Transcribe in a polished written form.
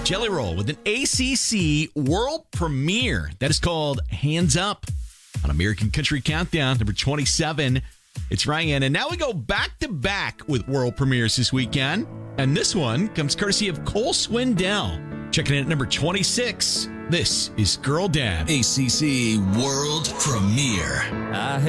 Jelly Roll with an ACC world premiere that is called Hands Up on American Country Countdown, number 27. It's Ryan, and now we go back to back with world premieres this weekend. And this one comes courtesy of Cole Swindell. Checking in at number 26. This is Girl Dad. ACC World Premiere.